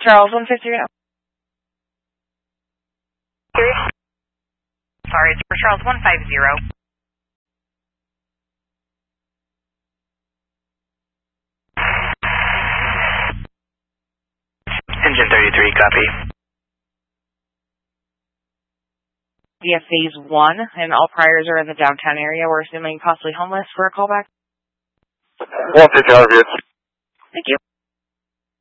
Charles 150 now. Sorry, it's for Charles 150. Engine 33, copy. We have phase 1, and all priors are in the downtown area. We're assuming possibly homeless for a callback. 150, Thank you.